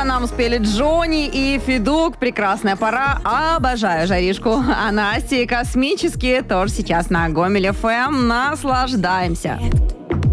нам спели Джонни и Федук. Прекрасная пора. Обожаю жаришку. А Настя и Космические тоже сейчас на Гомель ФМ. Наслаждаемся.